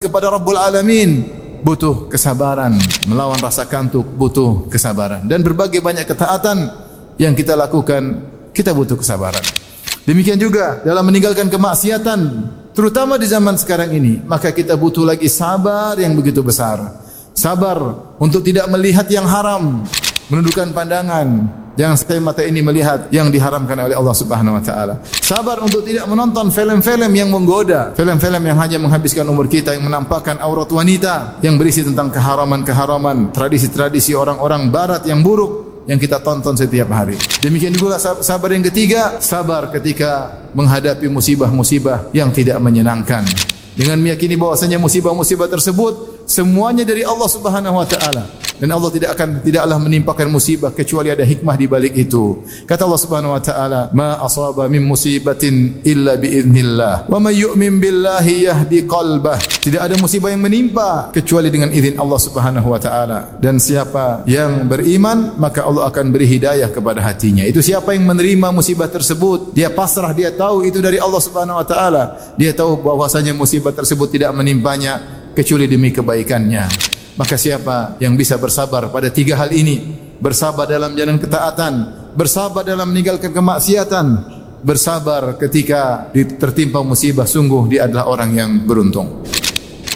kepada Rabbul Alamin butuh kesabaran, melawan rasa kantuk butuh kesabaran, dan berbagai banyak ketaatan yang kita lakukan kita butuh kesabaran. Demikian juga dalam meninggalkan kemaksiatan, terutama di zaman sekarang ini, maka kita butuh lagi sabar yang begitu besar. Sabar untuk tidak melihat yang haram, menundukkan pandangan, jangan sekali mata ini melihat yang diharamkan oleh Allah Subhanahu wa taala. Sabar untuk tidak menonton film-film yang menggoda, film-film yang hanya menghabiskan umur kita, yang menampakkan aurat wanita, yang berisi tentang keharaman-keharaman, tradisi-tradisi orang-orang barat yang buruk yang kita tonton setiap hari. Demikian juga sabar yang ketiga, sabar ketika menghadapi musibah-musibah yang tidak menyenangkan, dengan meyakini bahwasanya musibah-musibah tersebut semuanya dari Allah Subhanahu wa taala, dan Allah tidaklah menimpakan musibah kecuali ada hikmah di balik itu. Kata Allah Subhanahu wa taala, "Ma asaba min musibatin illa bi idznillah, wa may yu'min billahi yahdi qalbah." Tidak ada musibah yang menimpa kecuali dengan izin Allah Subhanahu wa taala, dan siapa yang beriman maka Allah akan beri hidayah kepada hatinya. Itu siapa yang menerima musibah tersebut, dia pasrah, dia tahu itu dari Allah Subhanahu wa taala, dia tahu bahwasanya musibah tersebut tidak menimpanya kecuali demi kebaikannya. Maka siapa yang bisa bersabar pada tiga hal ini, bersabar dalam jalan ketaatan, bersabar dalam meninggalkan kemaksiatan, bersabar ketika tertimpa musibah, sungguh dia adalah orang yang beruntung.